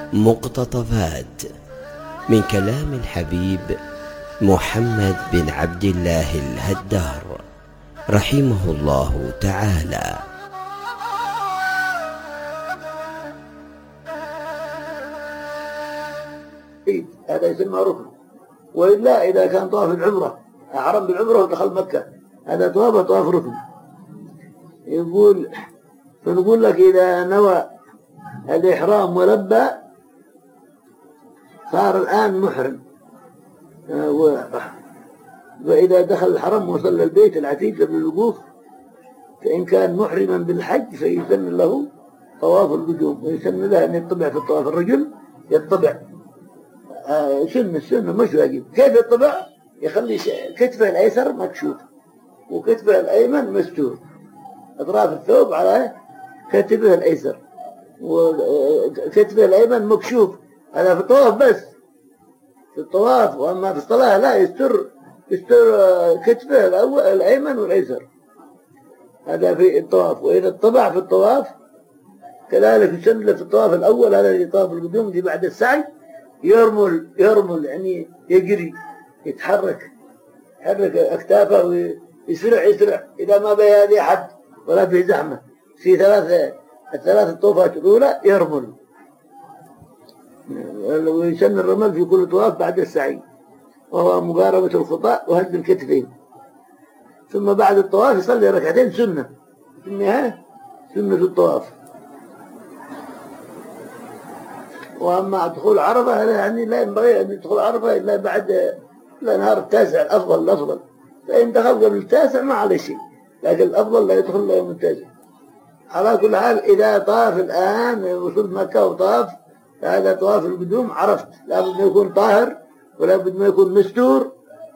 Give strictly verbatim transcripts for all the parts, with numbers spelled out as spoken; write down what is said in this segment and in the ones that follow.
مقتطفات من كلام الحبيب محمد بن عبد الله الهدار رحمه الله تعالى. هذا يسمى ركن. وإلا إذا كان طواف العمرة أحرم بالعمرة ودخل مكة هذا طواف طواف ركن. يقول فنقول لك إذا نوى الإحرام ولبى صار الآن محرم. وإذا دخل الحرم وصل البيت العتيق قبل الوقوف فإن كان محرما بالحج فيسن له طواف القدوم ويسن له أن يطبع في الطواف. الرجل يطبع سنة السنة مش واجب. كيف يطبع؟ يخلي كتفه الأيسر مكشوف وكتفه الأيمن مستور، أطراف الثوب على كتفه الأيسر وكتفه الأيمن مكشوف. هذا في الطواف بس، في الطواف. وأما في الصلاة لا، يستر يستر كتفه الأول الأيمن والأيسر. هذا في الطواف. وإذا اطبع في الطواف كذلك يسن في الطواف الأول، هذا اللي طواف القدوم دي بعد السعي، يرمل يرمل يعني يجري يتحرك يحرك أكتافه ويسرع يسرع إذا ما بي هذه أحد ولا في زحمة. في ثلاثة الثلاث الطوفات الأولى يرمل، ويسن الرمل في كل طواف بعد السعي، وهو مقاربة الخطأ وهز الكتفين. ثم بعد الطواف يصلي ركعتين سنة، سنها سنة الطواف. وأما دخول عرفة هذا يعني لا ينبغي أن يدخل عرفة إلا بعد نهار التاسع، الأفضل الأفضل. فإن دخل قبل التاسع ما عليه شيء، لكن الأفضل لا يدخل إلا يوم التاسع. على كل حال إذا طاف الآن وصل مكة وطاف هذا طواف القدوم عرفت لابد ما يكون طاهر ولابد ما يكون مستور.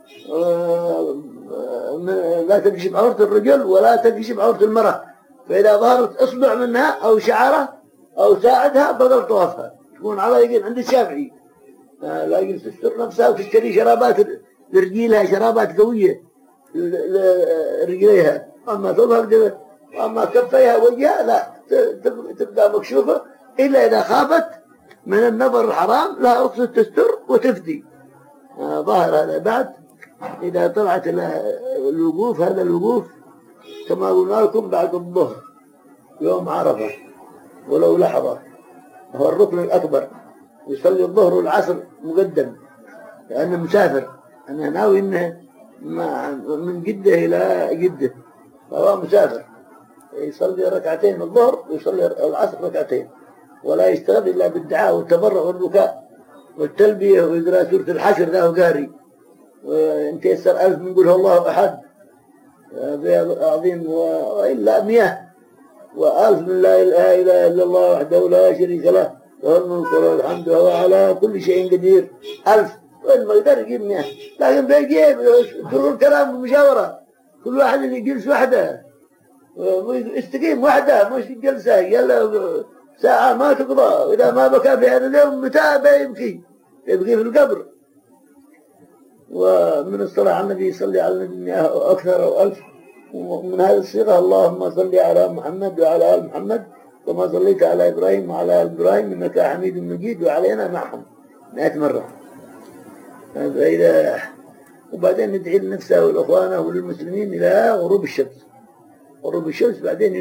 لا تكشف عورة الرجل ولا تكشف عورة المرأة، فإذا ظهرت إصبع منها أو شعرة أو ساعدها بطل طوافها. تكون على يقين عند الشافعي لا يجلس تستر نفسها وتشتري شرابات لرجيلها، شرابات قوية لرجليها. أما تظهر وأما كفيها وجهها لا تبقى مكشوفة، إلا إذا خافت من النظر الحرام لا أقصد تستر وتفدي ظاهر. هذا بعد إذا طلعت الوقوف، هذا الوقوف كما قلنا لكم بعد الظهر يوم عرفة ولو لحظة، هو الركن الأكبر. يصلي الظهر والعصر مقدم لأنه مسافر. أنا ناوي إنه من جدة إلى جدة فهو مسافر، يصلي ركعتين الظهر ويصلي العصر ركعتين، ولا يشتغل إلا بالدعاء والتبرع والبكاء والتلبية ويقرأ سورة الحشر ذا قاري، وانت يسر ألف من قوله الله أحد عظيم، وإلا مئة وألف من لا إله إلا الله وحده لا شريك له له الملك وله الحمد وهو على كل شيء قدير ألف. وإن ما يقدر يجيب مئة، لكن بيجيب يذكروا الكلام بالمشاورة، كل واحد يجلس وحده ويستقيم وحده، مش جلسة يلا ساعة ما تقضى. وإذا ما بكى في هذا اليوم متى بيبكي؟ يبكي في القبر. ومن الصلاة على النبي صلى على النبي أكثر أو ألف. ومن هذه الصيغة اللهم صل على محمد وعلى آل محمد كما صليت على إبراهيم وعلى آل إبراهيم إنك حميد مجيد وعلينا معهم مئة مرة. فإذا وبعدين ندعي لنفسه والأخوانه وللمسلمين إلى غروب الشمس. غروب الشمس بعدين